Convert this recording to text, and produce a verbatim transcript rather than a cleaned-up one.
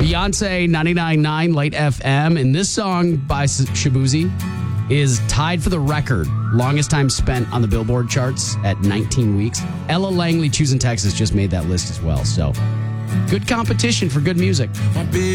Beyonce, ninety-nine point nine Light F M. And this song by Shabuzi is tied for the record. Longest time spent on the Billboard charts at nineteen weeks. Ella Langley, Choosing Texas, just made that list as well. So good competition for good music.